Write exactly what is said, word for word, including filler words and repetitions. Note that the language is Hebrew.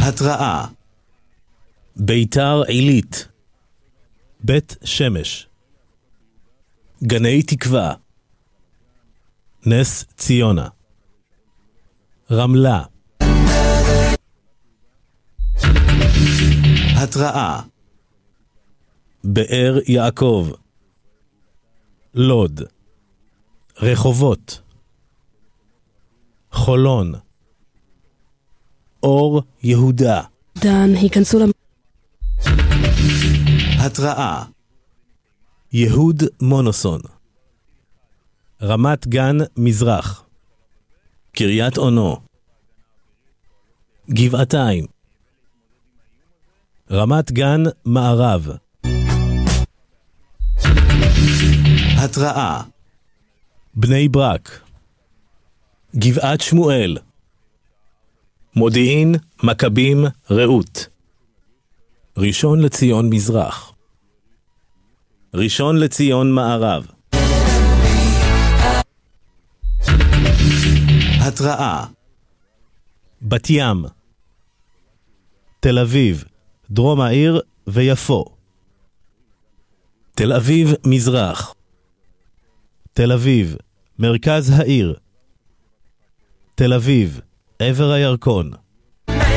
התראה. ביתר עילית, בית שמש, גני תקווה, נס ציונה, רמלה. התראה. באר יעקב, לוד, רחובות, חולון, אור יהודה. דן, היכנסו למ... התראה. יהוד מונוסון, רמת גן מזרח, קריית אונו, גבעתיים, רמת גן מערב. התראה. בני ברק, גבעת שמואל, מודיעין, מכבים, רעות, ראשון לציון מזרח, ראשון לציון מערב. התראה. בת ים, תל אביב, דרום העיר ויפו, תל אביב מזרח, תל אביב, מרכז העיר, תל אביב, עבר הירקון.